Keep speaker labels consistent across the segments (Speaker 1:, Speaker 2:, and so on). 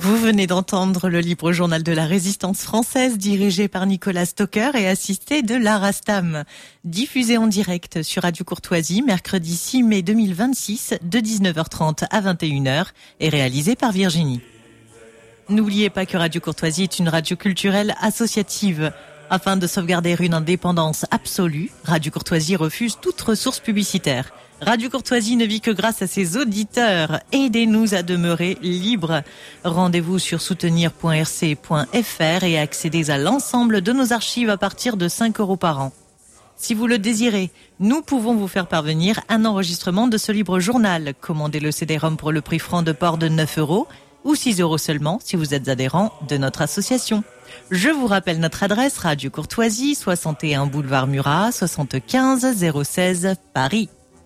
Speaker 1: Vous venez d'entendre le libre journal de la résistance française dirigé par Nicolas Stocker et assisté de Lara Stam. Diffusé en direct sur Radio Courtoisie mercredi 6 mai 2026 de 19h30 à 21h et réalisé par Virginie. N'oubliez pas que Radio Courtoisie est une radio culturelle associative. Afin de sauvegarder une indépendance absolue, Radio Courtoisie refuse toute ressource publicitaire. Radio Courtoisie ne vit que grâce à ses auditeurs. Aidez-nous à demeurer libres. Rendez-vous sur soutenir.rc.fr et accédez à l'ensemble de nos archives à partir de 5 € par an. Si vous le désirez, nous pouvons vous faire parvenir un enregistrement de ce libre journal. Commandez le CD-ROM pour le prix franc de port de 9 € ou 6 € seulement si vous êtes adhérent de notre association. Je vous rappelle notre adresse, Radio Courtoisie, 61 boulevard Murat, 75 016 Paris.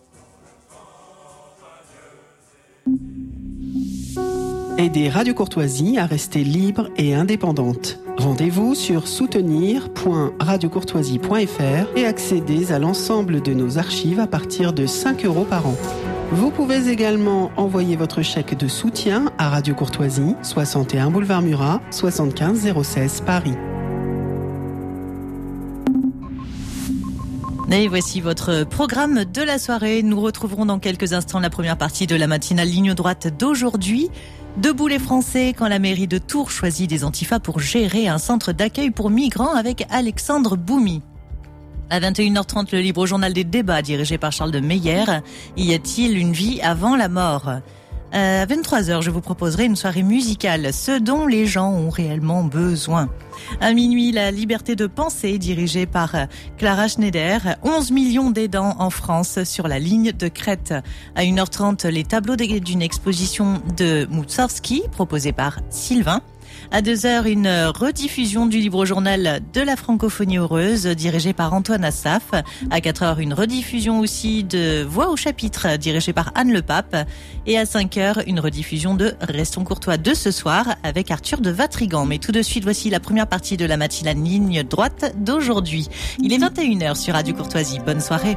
Speaker 2: Aidez Radio Courtoisie à rester libre et indépendante. Rendez-vous sur soutenir.radiocourtoisie.fr et accédez à l'ensemble de nos archives à partir de 5 € par an. Vous pouvez également envoyer votre chèque de soutien à Radio Courtoisie, 61 boulevard Murat, 75 016 Paris.
Speaker 1: Et voici votre programme de la soirée. Nous retrouverons dans quelques instants la première partie de la matinale Ligne droite d'aujourd'hui. Debout les Français, quand la mairie de Tours choisit des antifas pour gérer un centre d'accueil pour migrants avec Alexandre Boumi. À 21h30, le libre journal des débats dirigé par Charles de Meyer. Y a-t-il une vie avant la mort ? À 23h, je vous proposerai une soirée musicale, ce dont les gens ont réellement besoin. À minuit, la liberté de penser, dirigée par Clara Schneider. 11 millions d'aidants en France sur la ligne de crête. À 1h30, les tableaux d'une exposition de Moussorgsky, proposée par Sylvain. À 2h, une rediffusion du libre journal de la francophonie heureuse, dirigée par Antoine Assaf. À 4h, une rediffusion aussi de Voix au chapitre, dirigée par Anne Le Pape. Et à 5h, une rediffusion de Restons courtois de ce soir, avec Arthur de Vatrigan. Mais tout de suite, voici la première partie de la matinale Ligne droite d'aujourd'hui. Il est 21h sur Radio Courtoisie. Bonne soirée.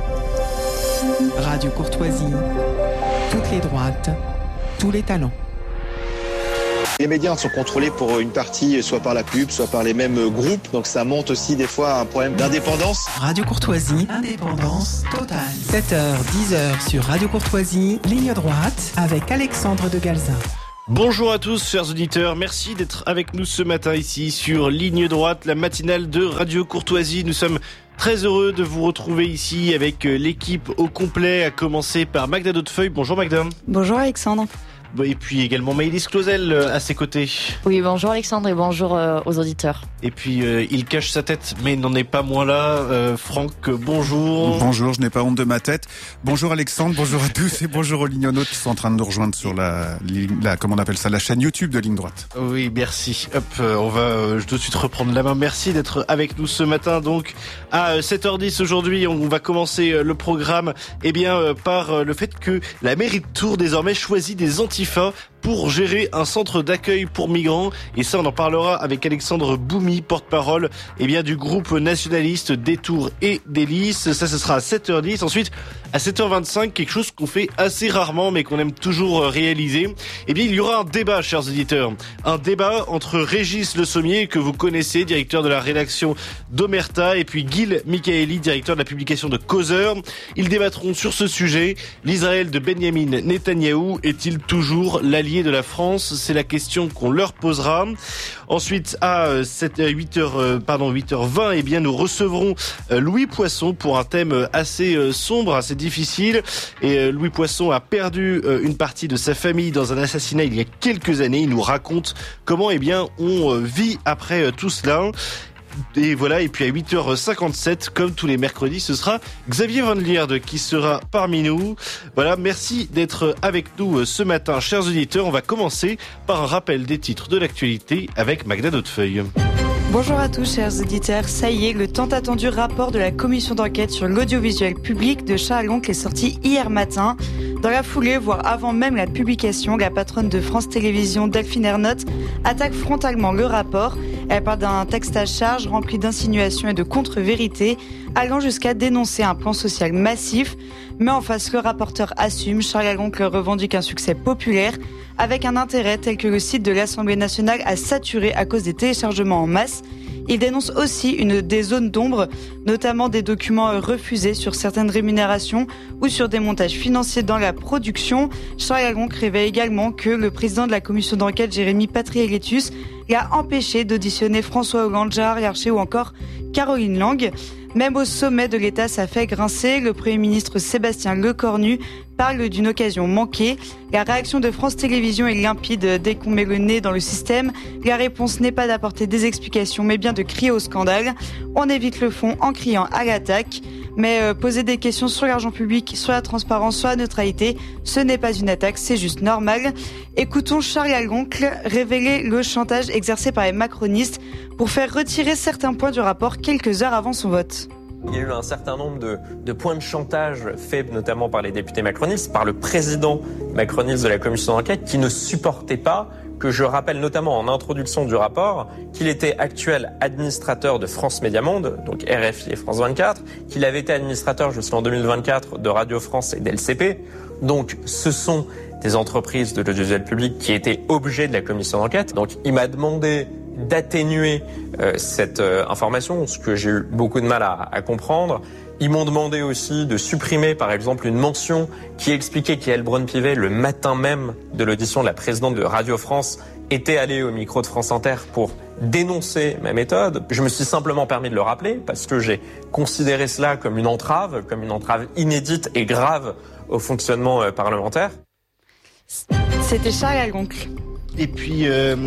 Speaker 2: Radio Courtoisie, toutes les droites, tous les talents.
Speaker 3: Les médias sont contrôlés pour une partie, soit par la pub, soit par les mêmes groupes. Donc ça monte aussi des fois à un problème d'indépendance.
Speaker 2: Radio Courtoisie, indépendance totale. 7h, 10h sur Radio Courtoisie, ligne droite avec Alexandre de Galza.
Speaker 4: Bonjour à tous, chers auditeurs. Merci d'être avec nous ce matin ici sur Ligne droite, la matinale de Radio Courtoisie. Nous sommes très heureux de vous retrouver ici avec l'équipe au complet, à commencer par Magda Dautefeuille. Bonjour Magda.
Speaker 5: Bonjour Alexandre.
Speaker 4: Et puis également Maëlys Clausel à ses côtés.
Speaker 5: Oui, bonjour Alexandre et bonjour aux auditeurs.
Speaker 4: Et puis il cache sa tête mais n'en est pas moins là. Franck, bonjour.
Speaker 6: Bonjour, je n'ai pas honte de ma tête. Bonjour Alexandre, bonjour à tous et bonjour aux lignonautes qui sont en train de nous rejoindre sur la comment on appelle ça, la chaîne YouTube de Ligne droite.
Speaker 4: Oui, merci. Hop, on va tout de suite reprendre la main. Merci d'être avec nous ce matin. Donc à 7h10 aujourd'hui, on va commencer le programme par le fait que la mairie de Tours désormais choisit des antifas pour gérer un centre d'accueil pour migrants. Et ça, on en parlera avec Alexandre Boumi, porte-parole du groupe nationaliste des Tours et des Lys. Ça, ce sera à 7h10. Ensuite, à 7h25, quelque chose qu'on fait assez rarement, mais qu'on aime toujours réaliser. Il y aura un débat, chers auditeurs. Un débat entre Régis Le Sommier, que vous connaissez, directeur de la rédaction d'Omerta, et puis Gil Michaeli, directeur de la publication de Causeur. Ils débattront sur ce sujet. L'Israël de Benyamin Netanyahou est-il toujours l'allié de la France? C'est la question qu'on leur posera. Ensuite, à 8h20, nous recevrons Louis Poisson pour un thème assez sombre, assez difficile. Et Louis Poisson a perdu une partie de sa famille dans un assassinat il y a quelques années. Il nous raconte comment on vit après tout cela. Et voilà, et puis à 8h57, comme tous les mercredis, ce sera Xavier Van Lierde qui sera parmi nous. Voilà, merci d'être avec nous ce matin, chers auditeurs. On va commencer par un rappel des titres de l'actualité avec Magda Dautefeuille.
Speaker 5: Bonjour à tous, chers auditeurs. Ça y est, le tant attendu rapport de la commission d'enquête sur l'audiovisuel public de Charles Oncle est sorti hier matin. Dans la foulée, voire avant même la publication, la patronne de France Télévisions, Delphine Ernotte, attaque frontalement le rapport. Elle parle d'un texte à charge rempli d'insinuations et de contre-vérités, allant jusqu'à dénoncer un plan social massif. Mais en face, le rapporteur assume. Charles Oncle revendique un succès populaire avec un intérêt tel que le site de l'Assemblée nationale a saturé à cause des téléchargements en masse. Il dénonce aussi des zones d'ombre, notamment des documents refusés sur certaines rémunérations ou sur des montages financiers dans la production. Charles Algonque révèle également que le président de la commission d'enquête, Jérémy Patriéletus, l'a empêché d'auditionner François Hollande, Gérard Larcher ou encore Caroline Lang. Même au sommet de l'État, ça fait grincer. Le Premier ministre Sébastien Lecornu parle d'une occasion manquée. La réaction de France Télévisions est limpide dès qu'on met le nez dans le système. La réponse n'est pas d'apporter des explications, mais bien de crier au scandale. On évite le fond en criant à l'attaque. Mais poser des questions sur l'argent public, sur la transparence, sur la neutralité, ce n'est pas une attaque, c'est juste normal. Écoutons Charles Algonque révéler le chantage exercé par les macronistes pour faire retirer certains points du rapport quelques heures avant son vote.
Speaker 7: Il y a eu un certain nombre de points de chantage faits notamment par les députés macronistes, par le président macroniste de la commission d'enquête qui ne supportait pas que je rappelle notamment en introduction du rapport qu'il était actuel administrateur de France Média Monde, donc RFI et France 24, qu'il avait été administrateur jusqu'en 2024 de Radio France et d'LCP. Donc ce sont des entreprises de l'audiovisuel public qui étaient objet de la commission d'enquête. Donc il m'a demandé d'atténuer cette information, ce que j'ai eu beaucoup de mal à comprendre. Ils m'ont demandé aussi de supprimer, par exemple, une mention qui expliquait qu'Yael Braun-Pivet, le matin même de l'audition de la présidente de Radio France, était allée au micro de France Inter pour dénoncer ma méthode. Je me suis simplement permis de le rappeler parce que j'ai considéré cela comme une entrave inédite et grave au fonctionnement parlementaire.
Speaker 5: C'était Charles Algonque.
Speaker 4: Et puis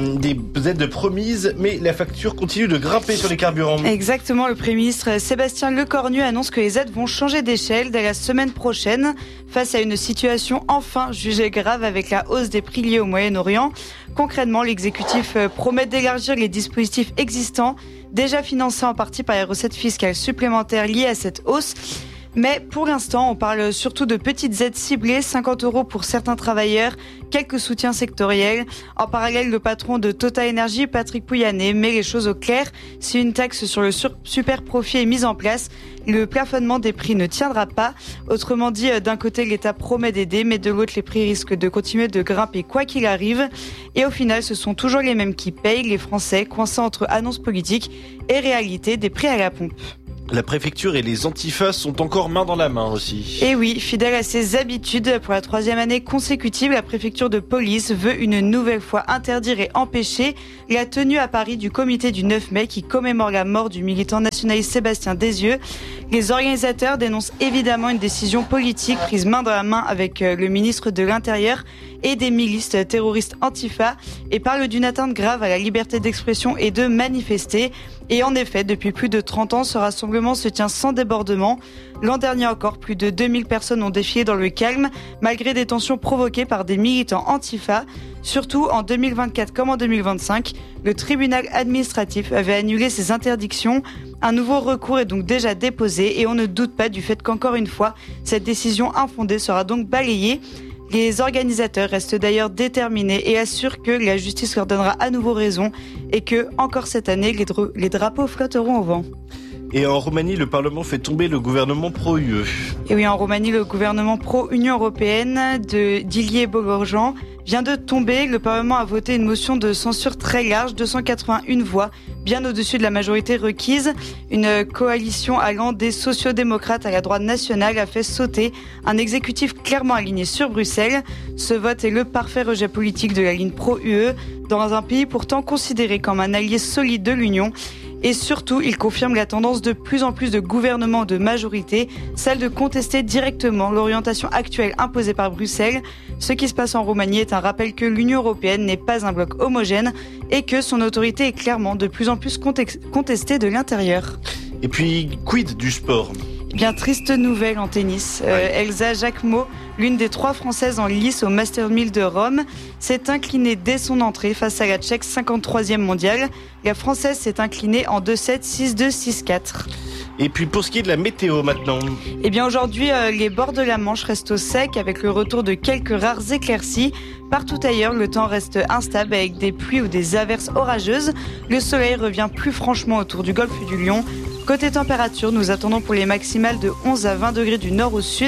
Speaker 4: des aides promises, mais la facture continue de grimper sur les carburants.
Speaker 5: Exactement, le Premier ministre Sébastien Lecornu annonce que les aides vont changer d'échelle dès la semaine prochaine. Face à une situation enfin jugée grave avec la hausse des prix liés au Moyen-Orient, concrètement, l'exécutif promet d'élargir les dispositifs existants, déjà financés en partie par les recettes fiscales supplémentaires liées à cette hausse. Mais pour l'instant, on parle surtout de petites aides ciblées, 50 € pour certains travailleurs, quelques soutiens sectoriels. En parallèle, le patron de Total Energy, Patrick Pouyanné, met les choses au clair. Si une taxe sur le super profit est mise en place, le plafonnement des prix ne tiendra pas. Autrement dit, d'un côté, l'État promet d'aider, mais de l'autre, les prix risquent de continuer de grimper quoi qu'il arrive. Et au final, ce sont toujours les mêmes qui payent, les Français, coincés entre annonces politiques et réalité des prix à la pompe.
Speaker 4: La préfecture et les antifas sont encore main dans la main aussi.
Speaker 5: Et oui, fidèle à ses habitudes, pour la 3e année consécutive, la préfecture de police veut une nouvelle fois interdire et empêcher la tenue à Paris du comité du 9 mai qui commémore la mort du militant nationaliste Sébastien Desieux. Les organisateurs dénoncent évidemment une décision politique prise main dans la main avec le ministre de l'Intérieur et des milices terroristes antifa et parlent d'une atteinte grave à la liberté d'expression et de manifester. Et en effet, depuis plus de 30 ans, ce rassemblement se tient sans débordement. L'an dernier encore, plus de 2000 personnes ont défilé dans le calme, malgré des tensions provoquées par des militants antifa. Surtout en 2024 comme en 2025, le tribunal administratif avait annulé ces interdictions. Un nouveau recours est donc déjà déposé et on ne doute pas du fait qu'encore une fois, cette décision infondée sera donc balayée. Les organisateurs restent d'ailleurs déterminés et assurent que la justice leur donnera à nouveau raison et que, encore cette année, les drapeaux flotteront au vent.
Speaker 4: Et en Roumanie, le Parlement fait tomber le gouvernement pro-UE.
Speaker 5: Et oui, en Roumanie, le gouvernement pro-Union européenne d'Ilie Bogorjan vient de tomber. Le Parlement a voté une motion de censure très large, 281 voix, bien au-dessus de la majorité requise. Une coalition allant des sociodémocrates à la droite nationale a fait sauter un exécutif clairement aligné sur Bruxelles. Ce vote est le parfait rejet politique de la ligne pro-UE dans un pays pourtant considéré comme un allié solide de l'Union. Et surtout, il confirme la tendance de plus en plus de gouvernements de majorité, celle de contester directement l'orientation actuelle imposée par Bruxelles. Ce qui se passe en Roumanie est un rappel que l'Union européenne n'est pas un bloc homogène et que son autorité est clairement de plus en plus contestée de l'intérieur.
Speaker 4: Et puis, quid du sport ?
Speaker 5: Bien, triste nouvelle en tennis. Elsa Jacquemot, l'une des 3 Françaises en lice au Master 1000 de Rome, s'est inclinée dès son entrée face à la Tchèque 53e mondiale. La Française s'est inclinée en 2-7, 6-2, 6-4.
Speaker 4: Et puis pour ce qui est de la météo maintenant.
Speaker 5: Eh bien aujourd'hui, les bords de la Manche restent au sec avec le retour de quelques rares éclaircies. Partout ailleurs, le temps reste instable avec des pluies ou des averses orageuses. Le soleil revient plus franchement autour du golfe du Lion. Côté température, nous attendons pour les maximales de 11 à 20 degrés du nord au sud,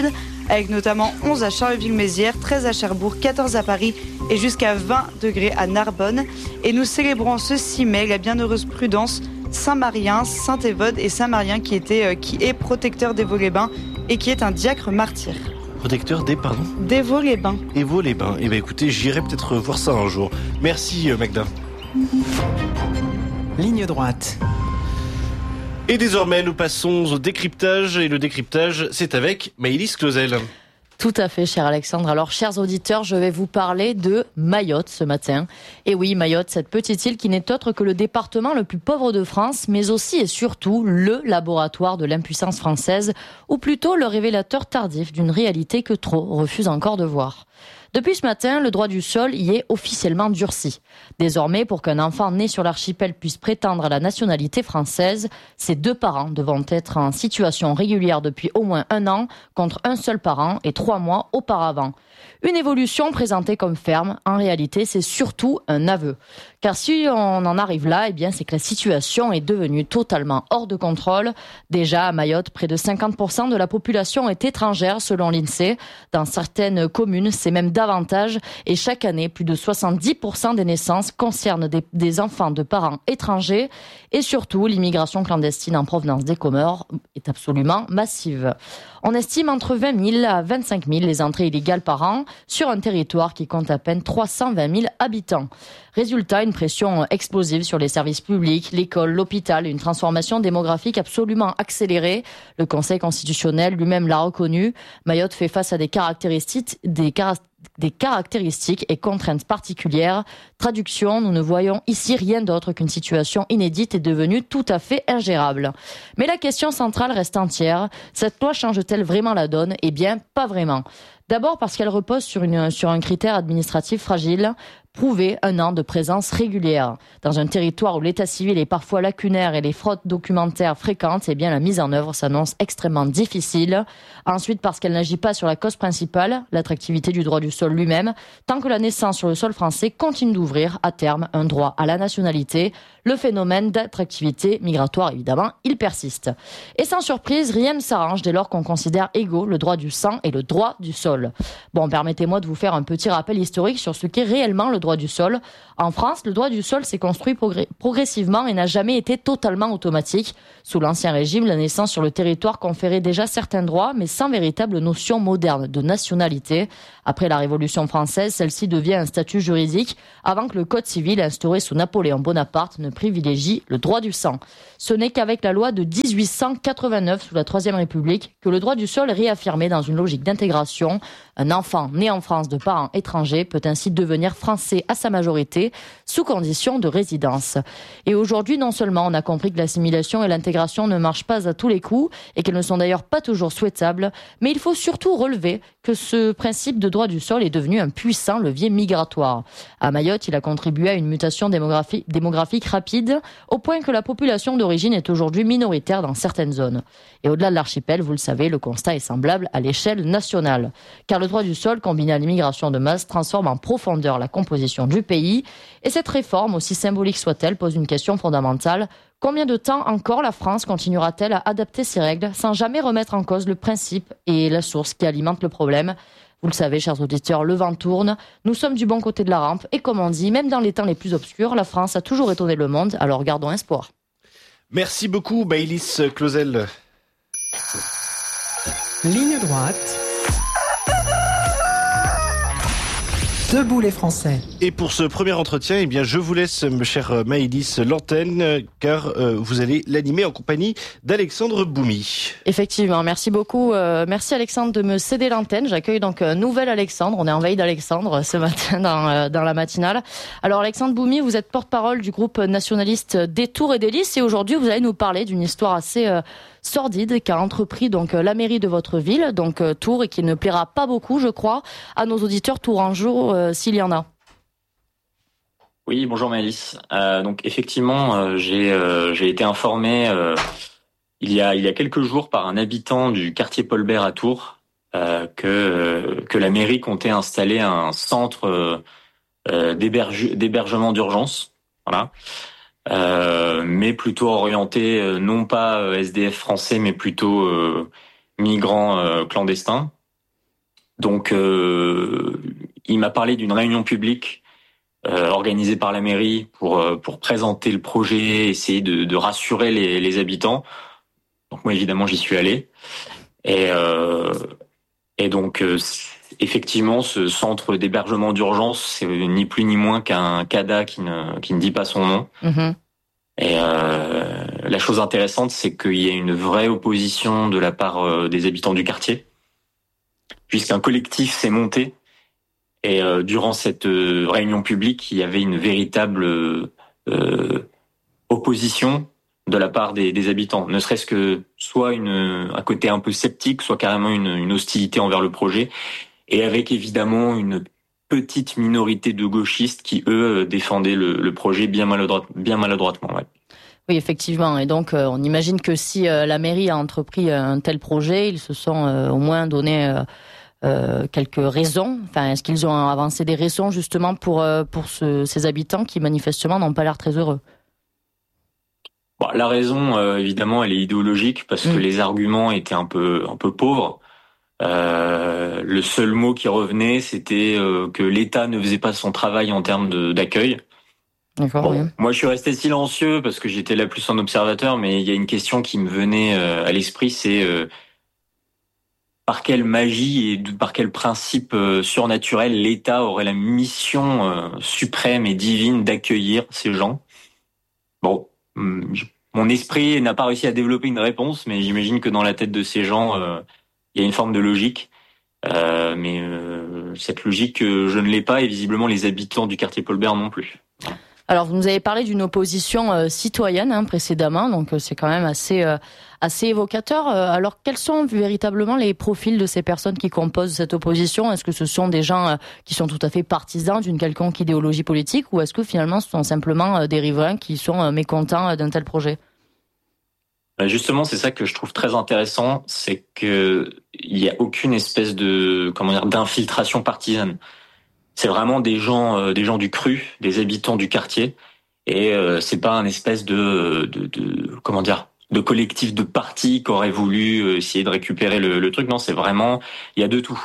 Speaker 5: avec notamment 11 à Charleville-Mézières, 13 à Cherbourg, 14 à Paris et jusqu'à 20 degrés à Narbonne. Et nous célébrons ce 6 mai la bienheureuse Prudence, Saint-Marien, Saint-Évode et Saint-Marien qui est protecteur des Vaux-les-Bains et qui est un diacre martyr.
Speaker 4: Protecteur
Speaker 5: des Vaux-les-Bains.
Speaker 4: Et Vaux-les-Bains. Eh bien écoutez, j'irai peut-être voir ça un jour. Merci Magda.
Speaker 2: Ligne droite.
Speaker 4: Et désormais, nous passons au décryptage. Et le décryptage, c'est avec Maëlys Clausel.
Speaker 8: Tout à fait, cher Alexandre. Alors, chers auditeurs, je vais vous parler de Mayotte ce matin. Et oui, Mayotte, cette petite île qui n'est autre que le département le plus pauvre de France, mais aussi et surtout le laboratoire de l'impuissance française, ou plutôt le révélateur tardif d'une réalité que trop refusent encore de voir. Depuis ce matin, le droit du sol y est officiellement durci. Désormais, pour qu'un enfant né sur l'archipel puisse prétendre à la nationalité française, ses 2 parents devront être en situation régulière depuis au moins 1 an contre un seul parent et 3 mois auparavant. Une évolution présentée comme ferme, en réalité, c'est surtout un aveu. Car si on en arrive là, eh bien, c'est que la situation est devenue totalement hors de contrôle. Déjà, à Mayotte, près de 50% de la population est étrangère, selon l'INSEE. Dans certaines communes, c'est même davantage. Et chaque année, plus de 70% des naissances concernent des enfants de parents étrangers. Et surtout, l'immigration clandestine en provenance des Comores est absolument massive. On estime entre 20 000 à 25 000 les entrées illégales par an sur un territoire qui compte à peine 320 000 habitants. Résultat, une pression explosive sur les services publics, l'école, l'hôpital, une transformation démographique absolument accélérée. Le Conseil constitutionnel lui-même l'a reconnu. Mayotte fait face à des caractéristiques et contraintes particulières. Traduction, nous ne voyons ici rien d'autre qu'une situation inédite et devenue tout à fait ingérable. Mais la question centrale reste entière. Cette loi change-t-elle vraiment la donne ? Eh bien, pas vraiment. D'abord parce qu'elle repose sur un critère administratif fragile, prouver 1 an de présence régulière. Dans un territoire où l'état civil est parfois lacunaire et les fraudes documentaires fréquentes, eh bien la mise en œuvre s'annonce extrêmement difficile. Ensuite parce qu'elle n'agit pas sur la cause principale, l'attractivité du droit du sol lui-même, tant que la naissance sur le sol français continue d'ouvrir à terme un droit à la nationalité. Le phénomène d'attractivité migratoire, évidemment, il persiste. Et sans surprise, rien ne s'arrange dès lors qu'on considère égaux le droit du sang et le droit du sol. Bon, permettez-moi de vous faire un petit rappel historique sur ce qu'est réellement le droit du sol. En France, le droit du sol s'est construit progressivement et n'a jamais été totalement automatique. Sous l'Ancien Régime, la naissance sur le territoire conférait déjà certains droits, mais sans véritable notion moderne de nationalité. Après la Révolution française, celle-ci devient un statut juridique, avant que le Code civil instauré sous Napoléon Bonaparte ne privilégie le droit du sang. Ce n'est qu'avec la loi de 1889, sous la Troisième République, que le droit du sol est réaffirmé dans une logique d'intégration. Un enfant né en France de parents étrangers peut ainsi devenir français à sa majorité, sous condition de résidence. Et aujourd'hui, non seulement on a compris que l'assimilation et l'intégration ne marchent pas à tous les coups, et qu'elles ne sont d'ailleurs pas toujours souhaitables, mais il faut surtout relever que ce principe de droit du sol est devenu un puissant levier migratoire. À Mayotte, il a contribué à une mutation démographique rapide, au point que la population d'origine est aujourd'hui minoritaire dans certaines zones. Et au-delà de l'archipel, vous le savez, le constat est semblable à l'échelle nationale. Car le droit du sol, combiné à l'immigration de masse, transforme en profondeur la composition du pays. Et cette réforme, aussi symbolique soit-elle, pose une question fondamentale. Combien de temps encore la France continuera-t-elle à adapter ses règles sans jamais remettre en cause le principe et la source qui alimentent le problème ? Vous le savez, chers auditeurs, le vent tourne. Nous sommes du bon côté de la rampe. Et comme on dit, même dans les temps les plus obscurs, la France a toujours étonné le monde. Alors gardons espoir.
Speaker 4: Merci beaucoup, Maëlys Clausel.
Speaker 2: Ligne droite. Debout les Français.
Speaker 4: Et pour ce premier entretien, eh bien, je vous laisse, chère Maëlys, l'antenne, car vous allez l'animer en compagnie d'Alexandre Boumi.
Speaker 8: Effectivement, merci beaucoup. Merci Alexandre de me céder l'antenne. J'accueille donc un nouvel Alexandre. On est en veille d'Alexandre ce matin dans la matinale. Alors Alexandre Boumi, vous êtes porte-parole du groupe nationaliste des Tours et des Lys, et aujourd'hui vous allez nous parler d'une histoire assez sordide qu'a entrepris donc la mairie de votre ville, donc Tours, et qui ne plaira pas beaucoup, je crois, à nos auditeurs tourangeaux, s'il y en a.
Speaker 9: Oui, bonjour Maëlys. Donc effectivement, j'ai été informé il y a quelques jours par un habitant du quartier Paul-Bert à Tours que la mairie comptait installer un centre d'hébergement d'urgence. Voilà. Mais plutôt orienté non pas SDF français, mais plutôt migrants clandestins. Donc, il m'a parlé d'une réunion publique organisée par la mairie pour présenter le projet, essayer de rassurer les habitants. Donc moi, évidemment, j'y suis allé. Et donc, effectivement, ce centre d'hébergement d'urgence, c'est ni plus ni moins qu'un CADA qui ne dit pas son nom.
Speaker 8: Mhm.
Speaker 9: Et la chose intéressante, c'est qu'il y a une vraie opposition de la part des habitants du quartier, puisqu'un collectif s'est monté. Et durant cette réunion publique, il y avait une véritable opposition de la part des habitants, ne serait-ce que soit un côté un peu sceptique, soit carrément une hostilité envers le projet, et avec évidemment une petite minorité de gauchistes qui, eux, défendaient le projet bien maladroitement. Ouais.
Speaker 8: Oui, effectivement. Et donc, on imagine que si la mairie a entrepris un tel projet, ils se sont au moins donné quelques raisons. Enfin, est-ce qu'ils ont avancé des raisons justement pour ces habitants qui manifestement n'ont pas l'air très heureux?
Speaker 9: Bon, la raison, évidemment, elle est idéologique parce que les arguments étaient un peu pauvres. Le seul mot qui revenait, c'était que l'État ne faisait pas son travail en termes d'accueil.
Speaker 8: D'accord.
Speaker 9: Bon,
Speaker 8: Oui.
Speaker 9: moi, je suis resté silencieux parce que j'étais là plus en observateur, mais il y a une question qui me venait à l'esprit, c'est par quelle magie et par quel principe surnaturel l'État aurait la mission suprême et divine d'accueillir ces gens. Bon, mon esprit n'a pas réussi à développer une réponse, mais j'imagine que dans la tête de ces gens, il y a une forme de logique. Mais cette logique, je ne l'ai pas, et visiblement les habitants du quartier Paul Bert non plus.
Speaker 8: Alors, vous nous avez parlé d'une opposition citoyenne précédemment, donc c'est quand même assez évocateur. Alors, quels sont véritablement les profils de ces personnes qui composent cette opposition? Est-ce que ce sont des gens qui sont tout à fait partisans d'une quelconque idéologie politique, ou est-ce que finalement ce sont simplement des riverains qui sont mécontents d'un tel projet?
Speaker 9: Justement, c'est ça que je trouve très intéressant, c'est que il y a aucune espèce de d'infiltration partisane. C'est vraiment des gens du cru, des habitants du quartier, et c'est pas un espèce de collectif de partis qui aurait voulu essayer de récupérer le truc. Non, c'est vraiment, il y a de tout.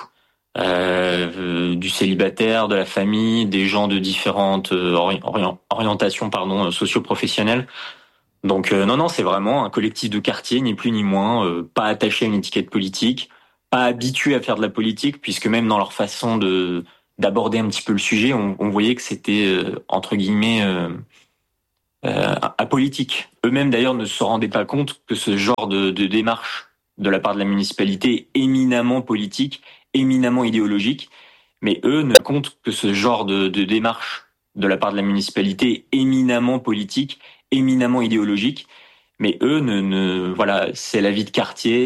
Speaker 9: Du célibataire, de la famille, des gens de différentes orientations socio-professionnelles. Donc non, c'est vraiment un collectif de quartier, ni plus ni moins, pas attaché à une étiquette politique, pas habitué à faire de la politique, puisque même dans leur façon d'aborder un petit peu le sujet, on voyait que c'était entre guillemets apolitique. Eux-mêmes d'ailleurs ne se rendaient pas compte que ce genre de démarche de la part de la municipalité est éminemment politique, éminemment idéologique, mais eux ne comptent que ce genre de démarche de la part de la municipalité est éminemment politique, éminemment idéologique, mais eux voilà, c'est la vie de quartier.